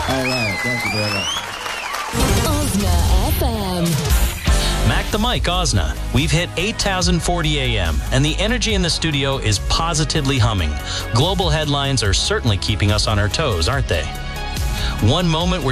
All right. Thank you very much. Osna FM. Mac the Mike, Osna. We've hit 8,040 AM, and the energy in the studio is positively humming. Global headlines are certainly keeping us on our toes, aren't they? One moment we're